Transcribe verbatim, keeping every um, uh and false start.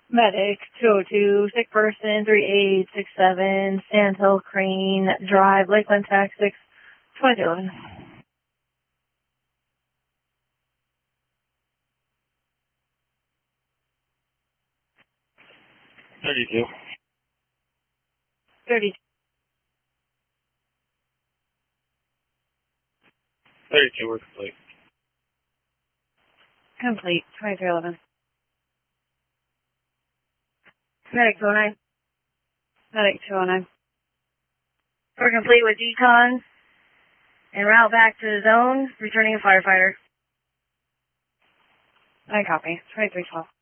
Medic two oh two, sick person three eight six seven, Sandhill Crane Drive, Lakeland, Texas, twenty eleven. thirty-two. thirty-two. thirty-two, we're complete. Complete, twenty-three eleven. Medic two oh nine. Medic two oh nine. We're complete with decon and route back to the zone, returning a firefighter. I copy. twenty-three twelve.